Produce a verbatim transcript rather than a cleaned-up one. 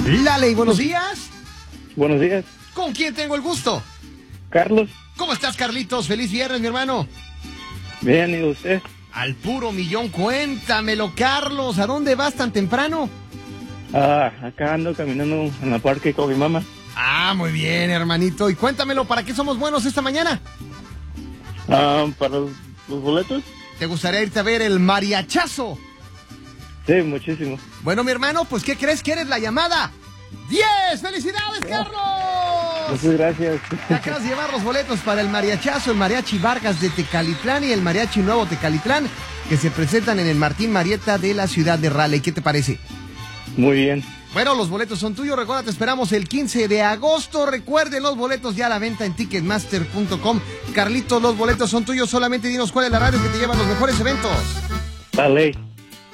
Lale, buenos días. Buenos días. ¿Con quién tengo el gusto? Carlos. ¿Cómo estás, Carlitos? Feliz viernes, mi hermano. Bien, ¿y usted? Al puro millón, cuéntamelo, Carlos. ¿A dónde vas tan temprano? Ah, acá ando caminando en la parque con mi mamá. Ah, muy bien, hermanito. Y cuéntamelo, ¿para qué somos buenos esta mañana? Ah, ¿para los, los boletos? ¿Te gustaría irte a ver el mariachazo? Sí, muchísimo. Bueno, mi hermano, pues ¿qué crees que eres la llamada? ¡diez! ¡Felicidades, Carlos! Muchas gracias. Te acabas de llevar los boletos para el mariachazo, el Mariachi Vargas de Tecalitlán y el Mariachi Nuevo Tecalitlán, que se presentan en el Martín Marietta de la ciudad de Raleigh. ¿Qué te parece? Muy bien. Bueno, los boletos son tuyos. Recuerda, te esperamos el quince de agosto. Recuerden, los boletos ya a la venta en ticketmaster punto com. Carlitos, los boletos son tuyos. Solamente dinos cuál es la radio que te lleva a los mejores eventos. Raleigh.